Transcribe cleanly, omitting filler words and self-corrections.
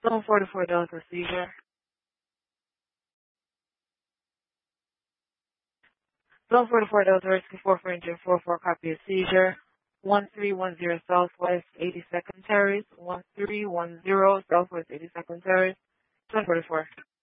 Zone 44 Delta seizure. Zone 44 Delta rescue 4 for engine 44 copy of seizure. 1310 Southwest 82nd Terrace. 1310 Southwest 82nd Terrace. Zone 44.